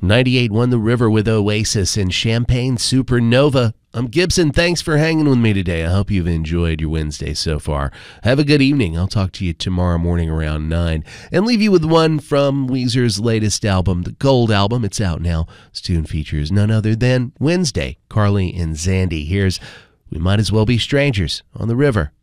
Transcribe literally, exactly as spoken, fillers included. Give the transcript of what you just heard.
ninety-eight won the river with Oasis and Champagne Supernova. I'm Gibson. Thanks for hanging with me today. I hope you've enjoyed your Wednesday so far. Have a good evening. I'll talk to you tomorrow morning around nine and leave you with one from Weezer's latest album, the Gold Album. It's out now. This tune features none other than Wednesday, Carly and Zandy. Here's We Might As Well Be Strangers on the River.